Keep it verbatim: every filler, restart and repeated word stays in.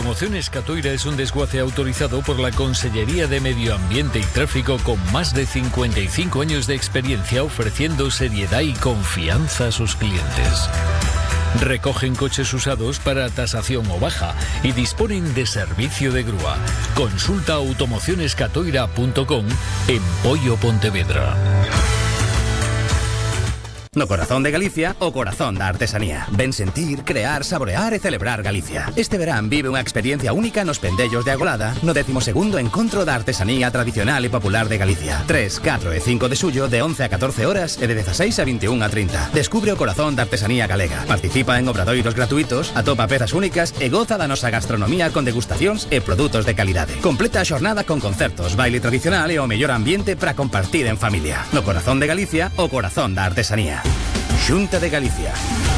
Automociones Catoira es un desguace autorizado por la Consellería de Medio Ambiente y Tráfico con más de cincuenta y cinco años de experiencia ofreciendo seriedad y confianza a sus clientes. Recogen coches usados para tasación o baja y disponen de servicio de grúa. Consulta automociones catoira punto com en Pollo Pontevedra. No corazón de Galicia, o corazón da artesanía. Ven sentir, crear, saborear e celebrar Galicia. Este verán vive unha experiencia única nos pendellos de Agolada, no décimo segundo encontro da artesanía tradicional e popular de Galicia. tres, catro e cinco de xullo de once a catorce horas e de dezaseis a vinte e unha a trinta. Descubre o corazón da artesanía galega. Participa en obradoiros gratuitos, atopa pezas únicas e goza da nosa gastronomía con degustacións e produtos de calidade. Completa a xornada con concertos, baile tradicional e o mellor ambiente para compartir en familia. No corazón de Galicia, o corazón da artesanía. Xunta de Galicia.